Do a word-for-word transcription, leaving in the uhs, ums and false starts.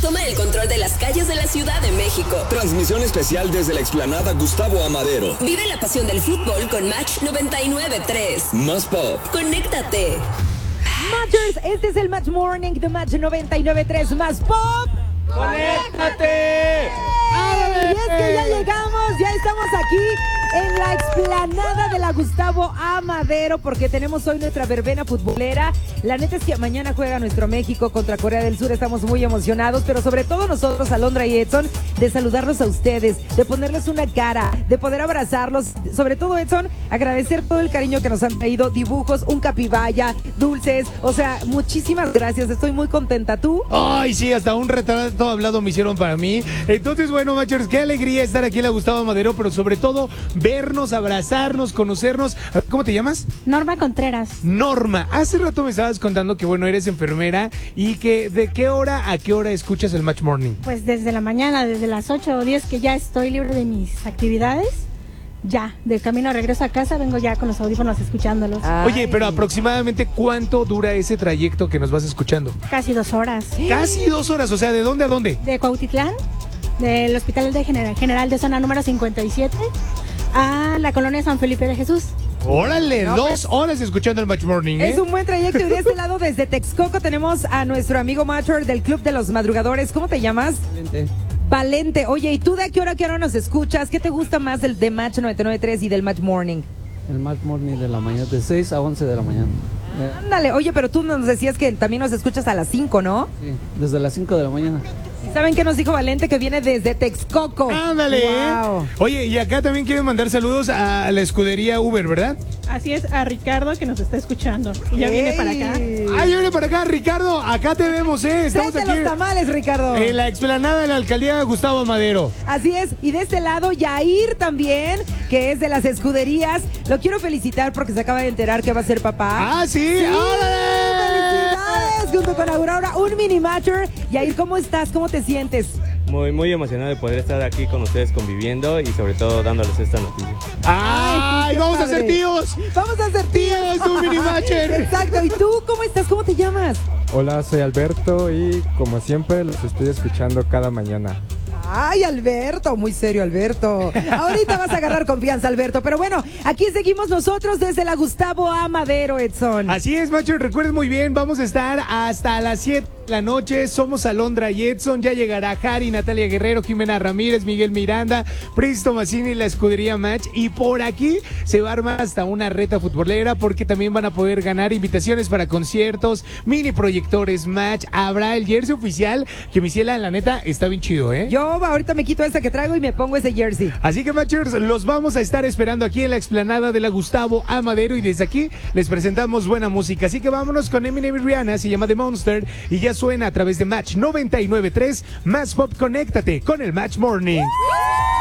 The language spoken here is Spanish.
toma el control de las calles de la Ciudad de México. Transmisión especial desde la explanada Gustavo Amadero. Vive la pasión del fútbol con Match noventa y nueve punto tres. Más pop. Conéctate. Matchers, este es el Match Morning de Match noventa y nueve punto tres. Más pop. ¡Conéctate! ¡Ay, y es que ya llegamos, ya estamos aquí en la explanada de la Gustavo Amadero, porque tenemos hoy nuestra verbena futbolera. La neta es que mañana juega nuestro México contra Corea del Sur, estamos muy emocionados, pero sobre todo nosotros, Alondra y Edson, de saludarlos a ustedes, de ponerles una cara, de poder abrazarlos, sobre todo Edson, agradecer todo el cariño que nos han traído, dibujos, un capibaya, dulces, o sea, muchísimas gracias, estoy muy contenta. ¿Tú? Ay, sí, hasta un retrato hablado me hicieron para mí. Entonces, bueno, Matchers, qué alegría estar aquí en la Gustavo Amadero, pero sobre todo vernos, abrazarnos, conocernos. ¿Cómo te llamas? Norma Contreras. Norma, hace rato me estabas contando que, bueno, eres enfermera y que de qué hora a qué hora escuchas el Match Morning. Pues desde la mañana, desde las ocho o diez que ya estoy libre de mis actividades. Ya, de camino regreso a casa, vengo ya con los audífonos escuchándolos. Ay. Oye, pero aproximadamente ¿cuánto dura ese trayecto que nos vas escuchando? Casi dos horas. Casi dos horas, o sea, ¿de dónde a dónde? De Cuautitlán, del Hospital de General, General de Zona número cincuenta y siete, a la colonia San Felipe de Jesús. Órale, No, dos pues, horas escuchando el Match Morning, ¿eh? Es un buen trayecto, y de este lado, desde Texcoco, tenemos a nuestro amigo Matcher del Club de los Madrugadores. ¿Cómo te llamas? Valente. Valente. Oye, ¿y tú de qué hora a qué hora nos escuchas? ¿Qué te gusta más del de Match noventa y nueve punto tres y del Match Morning? El Match Morning de la mañana, de seis a once de la mañana. Eh, Ándale, oye, pero tú nos decías que también nos escuchas a las cinco, ¿no? sí, desde las cinco de la mañana. ¿Saben qué nos dijo Valente? Que viene desde Texcoco. Ándale. Wow. Oye, y acá también quieren mandar saludos a la escudería Uber, ¿verdad? Así es, a Ricardo que nos está escuchando. Y ya viene para acá. Ah, ya viene para acá, Ricardo. Acá te vemos, ¿eh? Estamos Tráete aquí los tamales, Ricardo. en la explanada de la alcaldía Gustavo Amadero. Así es, y de este lado Yair también, que es de las escuderías. Lo quiero felicitar porque se acaba de enterar que va a ser papá. Ah, sí. ¡Órale! ¡Felicidades! Junto con Aurora, un mini matcher. Yair, ¿cómo estás? ¿Cómo te sientes? Muy, muy emocionado de poder estar aquí con ustedes conviviendo y sobre todo dándoles esta noticia. ¡Ay, qué vamos a padre! ser tíos! Vamos a ser tíos. Tíos, un mini matcher. Exacto, ¿y tú cómo estás? ¿Cómo te llamas? Hola, soy Alberto y como siempre los estoy escuchando cada mañana. Ay, Alberto, muy serio, Alberto. Ahorita vas a agarrar confianza, Alberto. Pero bueno, aquí seguimos nosotros desde la Gustavo Amadero, Edson. Así es, macho, recuerden muy bien, vamos a estar hasta las siete de la noche. Somos Alondra y Edson, ya llegará Jari, Natalia Guerrero, Jimena Ramírez, Miguel Miranda, Pris Tomasini, la escudería Match. Y por aquí se va a armar hasta una reta futbolera porque también van a poder ganar invitaciones para conciertos, mini proyectores Match. Habrá el jersey oficial que mi ciela, la neta, está bien chido, ¿eh? Yo ahorita me quito esta que traigo y me pongo ese jersey. Así que, Matchers, los vamos a estar esperando aquí en la explanada de la Gustavo Amadero y desde aquí les presentamos buena música. Así que vámonos con Eminem y Rihanna, se llama The Monster y ya suena a través de Match noventa y nueve punto tres, Más Pop, conéctate con el Match Morning.